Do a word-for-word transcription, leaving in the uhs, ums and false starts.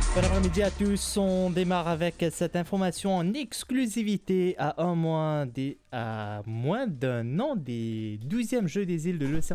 Bon après-midi à tous. On démarre avec cette information en exclusivité à un mois, des, à moins d'un an des douzièmes Jeux des îles de l'océan